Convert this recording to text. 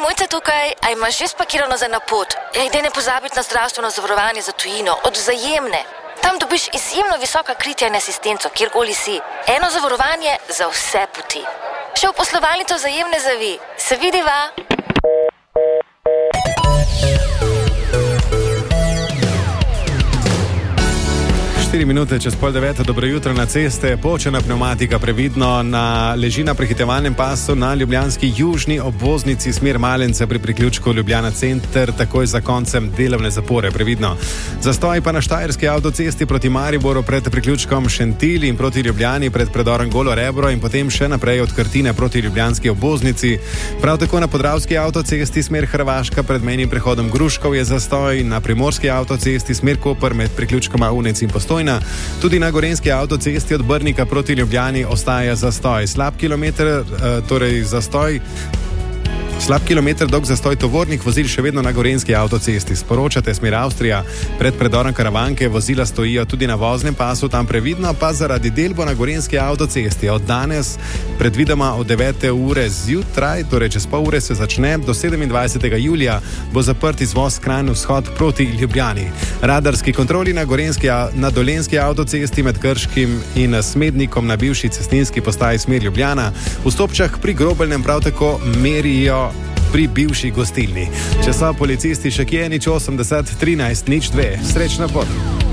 Mojca tukaj, a imaš že spakirano za napot? Daj ne pozabiti na zdravstveno zavarovanje za tujino, od Vzajemne. Tam dobiš izjemno visoka kritja in asistenco, kjerkoli si. Eno zavarovanje za vse poti. Še v poslovalnico Vzajemne zavi. Se vidiva? 4 minute čez 8:30, dobro jutro na ceste, počena pneumatika previdno, leži na prehitevalnem pasu na ljubljanski južni obvoznici smer Malence pri priključku Ljubljana center, takoj za koncem delovne zapore, previdno. Zastoj pa na štajerski avtocesti proti Mariboru pred priključkom Šentilj in proti Ljubljani pred predorom Golo Rebro in potem še naprej od Krtine proti ljubljanski obvoznici. Prav tako na podravski avtocesti smer Hrvaška pred mejnim prehodom Gruškov je zastoj, na primorski avtocesti smer Koper med priključkoma Unec in Postojna. Tudi na gorenjski avtocesti od Brnika proti Ljubljani ostaja zastoj. Slab kilometer dolg zastoj tovornih vozil še vedno na gorenjski avtocesti. Sporočate smer Avstrija, pred predorom Karavanke vozila stojijo tudi na voznem pasu, tam previdno, pa zaradi del bo na gorenjski avtocesti. Od danes predvidoma od 9. ure zjutraj, torej čez pol ure se začne, do 27. julija bo zaprt izvoz Kranj vzhod proti Ljubljani. Radarski kontroli na dolenjski avtocesti med Krškim in Smednikom na bivši cestninski postaji smer Ljubljana. V Stopčah pri Grobeljnem prav tako merijo pri bivši gostilni. Če so policisti še kje, 080 13 02. Srečna pot.